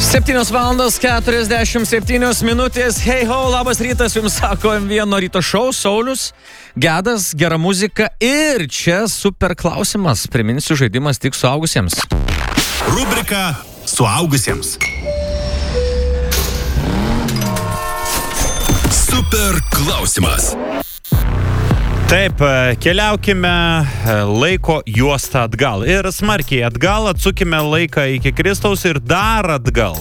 7:47 minutės. Hey ho, labas rytas, jums sako M1 ryto šou, Saulius, Gedas, gera muzika ir čia super klausimas. Priminsiu, žaidimas tik suaugusiems. Rubrika suaugusiems. Super klausimas. Taip, keliaukime laiko juostą atgal ir smarkiai atgal, atsukime laiką iki Kristaus ir dar atgal.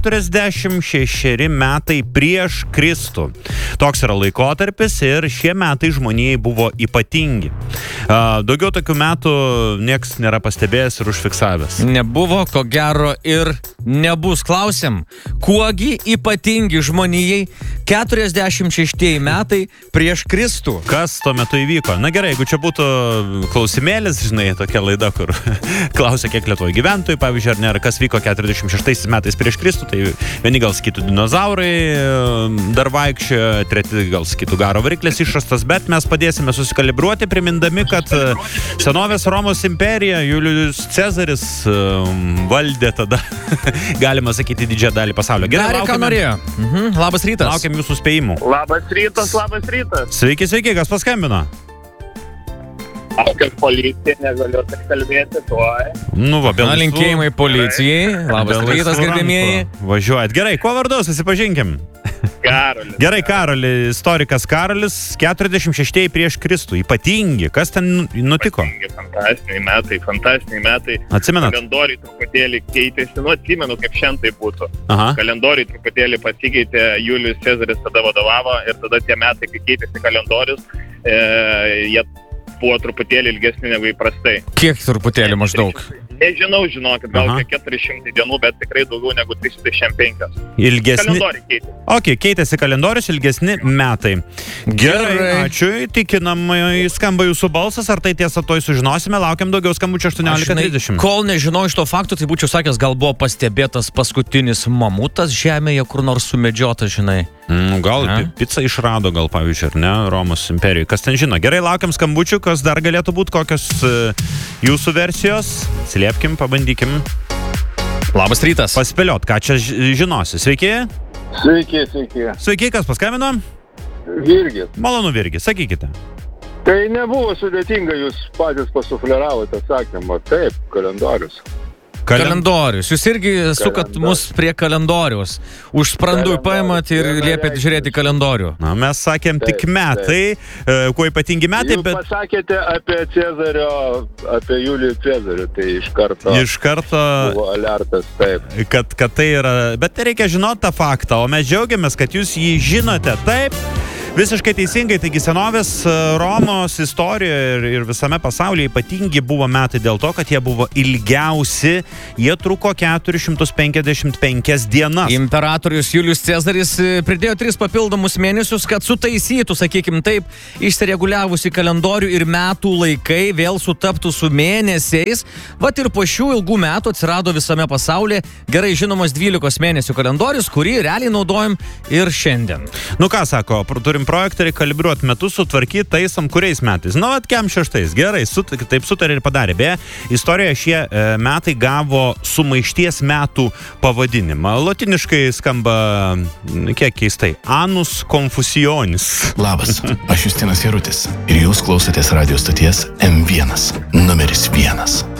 46 metai prieš Kristų. Toks yra laikotarpis ir šie metai žmonijai buvo ypatingi. Daugiau tokių metų nieks nėra pastebėjęs ir užfiksavęs. Nebuvo, ko gero, ir nebus. Klausim, kuogi ypatingi žmonijai 46 metai prieš Kristų? Kas tuo metu įvyko? Na gerai, jeigu čia būtų klausimėlis, žinai, tokia laida, kur klausia, kiek Lietuvoje gyventojų, pavyzdžiui, ar nėra, kas vyko 46 metais prieš Kristų, tai vieni gal sakytų dinozaurai dar vaikščiojo, treti gal sakytų garo variklis išrastas, bet mes padėsime susikalibruoti, primindami, kad senovės Romos imperija, Julius Cezaris valdė tada, galima sakyti, didžiąją dalį pasaulio. Gerai, ką norėjo. Labas rytas. Laukiam jūsų spėjimų. Labas rytas. Sveiki, kas paskambino? Aš kaip policija negaliu tai kalbėti, tuoj. Nu, va, linkėjimai policijai. Labas rytas, gerbėmieji. Važiuojat. Gerai, kuo vardu, susipažinkim. Karolis. Gerai, istorikas Karolis, 46 prieš Kristų. Ypatingi. Kas ten nutiko? Fantastiniai metai. Atsimenat? Kalendoriai truputėlį keitėsi. Atsimenu, kaip šiandien tai būtų. Aha. Kalendoriai truputėlį pasikeitė, Julius Cezaris tada vadovavo ir tada tie metai, kai keitėsi kalendorius, jie buvo truputėlį ilgesni negu įprastai. Kiek truputėlį maždaug? Nežinau, žinokit, gal 400 dienų, bet tikrai daugiau negu 365. Ilgesni. Kalendoriai keitėsi. Ok, keitėsi kalendorius, ilgesni metai. Gerai, ačiū. Tikinamai skamba jūsų balsas, ar tai tiesa, toj sužinosime. Laukiam daugiau skambučių 18:30. Kol nežinau iš to fakto, tai būčiau sakęs, gal buvo pastebėtas paskutinis mamutas žemėje, kur nors sumedžiotas, žinai. Gal pica išrado, gal pavyzdžiui, ar ne, Romos imperijai. Kas ten žino? Gerai, laukiam skambučių, kas dar galėtų būti, kokios jūsų versijos. Atsiliepkim, pabandykim. Labas rytas. Paspėliot, ką čia žinosi. Sveiki? Sveiki. Sveiki, kas paskambino? Virgis. Malonu, Virgis, sakykite. Tai nebuvo sudėtinga, jūs patys pasufleravote atsakymą. Taip, kalendorius. Kalendorius. Jūs irgi sukat mus prie kalendoriaus. Už sprandų paimat ir liepėt žiūrėti kalendorių. Na, mes sakėm tik metai, kuo ypatingi metai, Jūs pasakėte apie Cezario, apie Julijų Cezarių, tai iš karto buvo alertas, taip. Kad tai yra, bet reikia žinoti tą faktą, o mes džiaugiamės, kad jūs jį žinote, taip. Visiškai teisingai, taigi senovės Romos istorijoje ir visame pasaulyje ypatingi buvo metai dėl to, kad jie buvo ilgiausi, jie truko 455 dienas. Imperatorius Julius Cezaris pridėjo 3 papildomus mėnesius, kad sutaisytų, sakykim taip, išsireguliavusi kalendorių ir metų laikai vėl sutaptų su mėnesiais. Vat ir po šių ilgų metų atsirado visame pasaulyje gerai žinomas 12 mėnesių kalendorius, kurį realiai naudojam ir šiandien. Nu ką sako, turim projektoriai kalibruot metus, sutvarkyti, taisom kuriais metais. Nu, atkiam 6. Gerai, taip sutarė ir padarė. Beje, istorijoje šie metai gavo sumaišties metų pavadinimą. Lotiniškai skamba, kiek keistai, Annus Confusionis. Labas, aš Justinas Jarutis ir jūs klausotės radijo stoties M1, numeris 1.